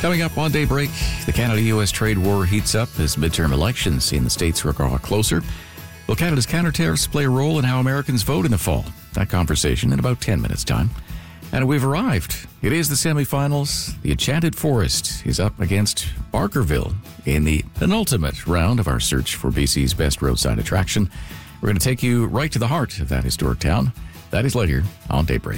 Coming up on Daybreak, the Canada-U.S. trade war heats up as midterm elections in the states draw closer. Will Canada's counter-tariffs play a role in how Americans vote in the fall? That conversation in about 10 minutes' time. And we've arrived. It is the semifinals. The Enchanted Forest is up against Barkerville in the penultimate round of our search for BC's best roadside attraction. We're going to take you right to the heart of that historic town. That is later on Daybreak.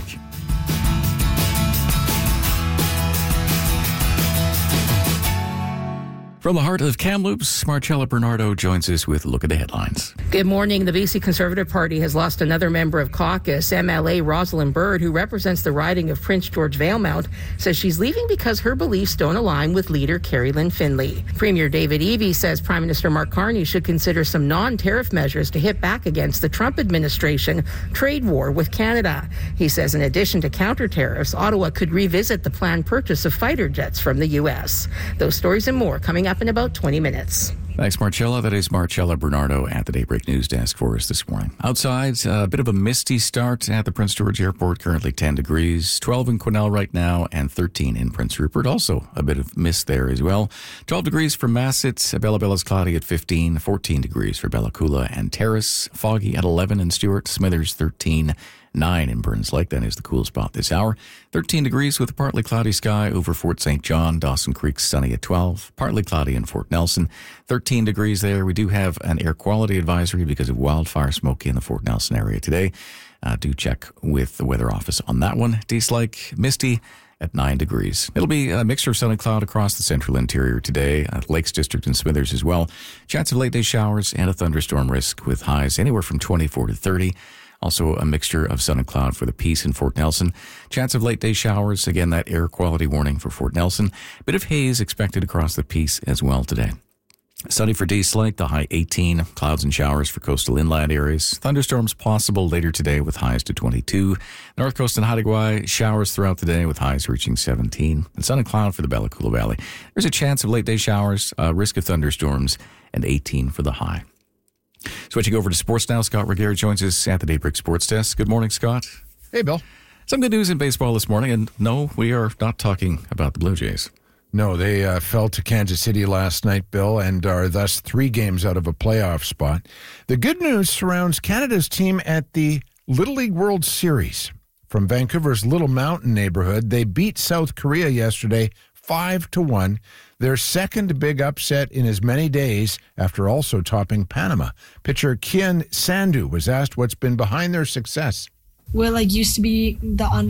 From the heart of Kamloops, Marcella Bernardo joins us with a look at the headlines. Good morning. The BC Conservative Party has lost another member of caucus. MLA Rosalind Bird, who represents the riding of Prince George Valemount, says she's leaving because her beliefs don't align with leader Carrie Lynn Finley. Premier David Eby says Prime Minister Mark Carney should consider some non-tariff measures to hit back against the Trump administration trade war with Canada. He says in addition to counter-tariffs, Ottawa could revisit the planned purchase of fighter jets from the U.S. Those stories and more coming up in about 20 minutes. Thanks, Marcella. That is Marcella Bernardo at the Daybreak News Desk for us this morning. Outside, a bit of a misty start at the Prince George Airport, currently 10 degrees, 12 in Quesnel right now, and 13 in Prince Rupert. Also, a bit of mist there as well. 12 degrees for Masset, Bella Bella's cloudy at 15, 14 degrees for Bella Coola and Terrace, foggy at 11 in Stewart, Smithers 13, 9 in Burns Lake. That is the cool spot this hour. 13 degrees with a partly cloudy sky over Fort St. John. Dawson Creek sunny at 12. Partly cloudy in Fort Nelson. 13 degrees there. We do have an air quality advisory because of wildfire smoke in the Fort Nelson area today. Do check with the weather office on that one. Dease Lake, misty at 9 degrees. It'll be a mixture of sun and cloud across the central interior today. Lakes District and Smithers as well. Chance of late day showers and a thunderstorm risk with highs anywhere from 24 to 30. Also a mixture of sun and cloud for the Peace in Fort Nelson. Chance of late day showers. Again, that air quality warning for Fort Nelson. Bit of haze expected across the Peace as well today. Sunny for Dease Lake, the high 18. Clouds and showers for coastal inland areas. Thunderstorms possible later today with highs to 22. North Coast and Haida-Gwaii, showers throughout the day with highs reaching 17. And sun and cloud for the Bella Coola Valley. There's a chance of late day showers, risk of thunderstorms, and 18 for the high. Switching over to sports now, Scott Regehr joins us at the Daybreak Sports Desk. Good morning, Scott. Hey, Bill. Some good news in baseball this morning, and no, we are not talking about the Blue Jays. No, they fell to Kansas City last night, Bill, and are thus 3 games out of a playoff spot. The good news surrounds Canada's team at the Little League World Series. From Vancouver's Little Mountain neighborhood, they beat South Korea yesterday 5-1. Their second big upset in as many days after also topping Panama. Pitcher Kian Sandu was asked what's been behind their success. We're used to be the